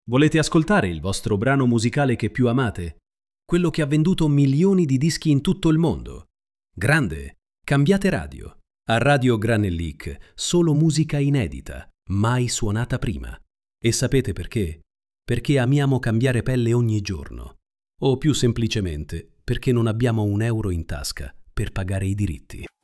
Volete ascoltare il vostro brano musicale che più amate? Quello che ha venduto milioni di dischi in tutto il mondo? Grande! Cambiate radio. A Radio Granellic solo musica inedita, mai suonata prima. E sapete perché? Perché amiamo cambiare pelle ogni giorno. O più semplicemente, perché non abbiamo un euro in tasca per pagare i diritti.